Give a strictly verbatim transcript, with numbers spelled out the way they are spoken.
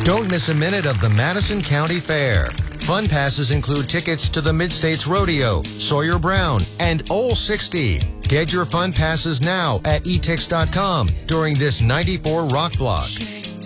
Don't miss a minute of the Madison County Fair. Fun passes include tickets to the Mid-States Rodeo, Sawyer Brown, and Ole sixty. Get your fun passes now at e tix dot com during this ninety-four Rock Block.